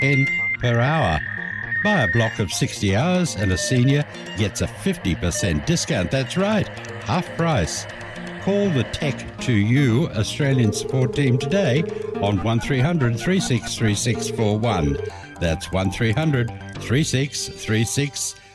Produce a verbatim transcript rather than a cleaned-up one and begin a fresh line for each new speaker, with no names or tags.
ten per hour. Buy a block of sixty hours and a senior gets a fifty percent discount. That's right, half price. Call the Tech to You Australian support team today on one three hundred, three six three six four one. That's one three hundred, three six three six